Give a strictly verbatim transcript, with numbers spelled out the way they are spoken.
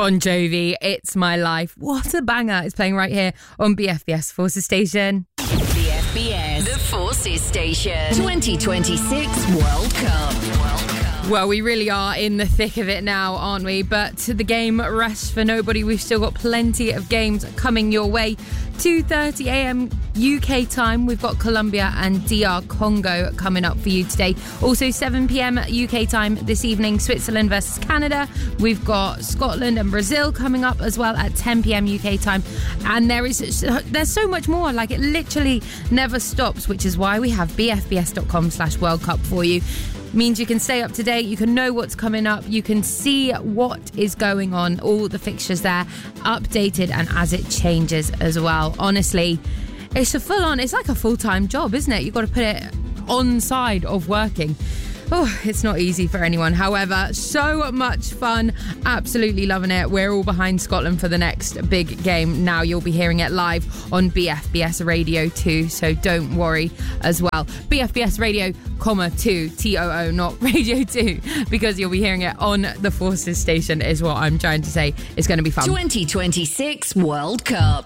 Bon Jovi, It's My Life. What a banger. It's playing right here on B F B S Forces Station. B F B S, the Forces Station. twenty twenty-six World Cup. World Cup. Well, we really are in the thick of it now, aren't we? But the game rests for nobody. We've still got plenty of games coming your way. two thirty a.m. U K time. We've got Colombia and D R Congo coming up for you today. Also seven p.m. U K time this evening, Switzerland versus Canada. We've got Scotland and Brazil coming up as well at ten p.m. U K time. And there is there's so much more. Like, it literally never stops, which is why we have b f b s dot com slash world cup for you. Means you can stay up to date, you can know what's coming up, you can see what is going on, all the fixtures there, updated and as it changes as well. Honestly, it's a full-on, it's like a full-time job, isn't it? You've got to put it on side of working. Oh, it's not easy for anyone. However, so much fun. Absolutely loving it. We're all behind Scotland for the next big game. Now you'll be hearing it live on B F B S Radio two, so don't worry as well. B F B S Radio, comma, two, T O O, not Radio two, because you'll be hearing it on the Forces Station is what I'm trying to say. It's going to be fun. twenty twenty-six World Cup.